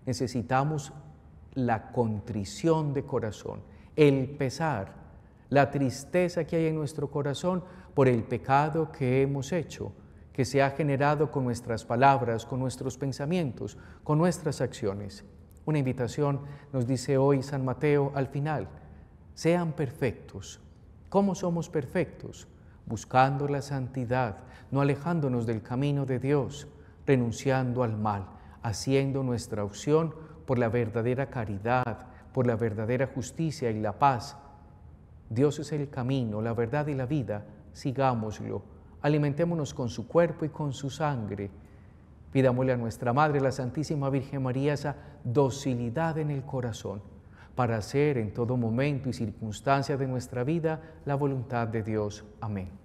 necesitamos la contrición de corazón, el pesar, la tristeza que hay en nuestro corazón por el pecado que hemos hecho, que se ha generado con nuestras palabras, con nuestros pensamientos, con nuestras acciones. Una invitación nos dice hoy San Mateo al final: sean perfectos. ¿Cómo somos perfectos? Buscando la santidad, no alejándonos del camino de Dios, renunciando al mal, haciendo nuestra opción por la verdadera caridad, por la verdadera justicia y la paz. Dios es el camino, la verdad y la vida, sigámoslo. Alimentémonos con su cuerpo y con su sangre. Pidámosle a nuestra Madre, la Santísima Virgen María, esa docilidad en el corazón para hacer en todo momento y circunstancia de nuestra vida la voluntad de Dios. Amén.